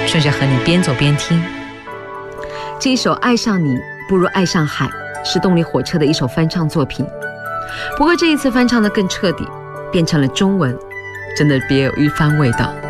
顺着和你边走边听。 这一首《爱上你不如爱上海》是动力火车的一首翻唱作品，不过这一次翻唱的更彻底，变成了中文，真的别有一番味道。